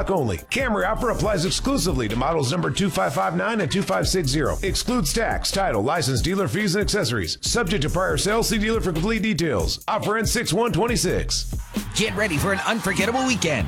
only. Camry offer applies exclusively to models number 2559 and 2560. Excludes tax, title, license, dealer fees, and accessories. Subject to prior sales. See dealer for complete details. Offer ends 6/1/26. Get ready for an unforgettable weekend